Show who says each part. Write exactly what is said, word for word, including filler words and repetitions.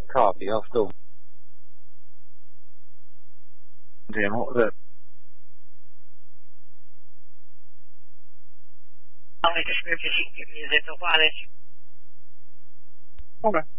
Speaker 1: copy of the demo that
Speaker 2: I'll make a script if you can give me the wallet.
Speaker 1: okay.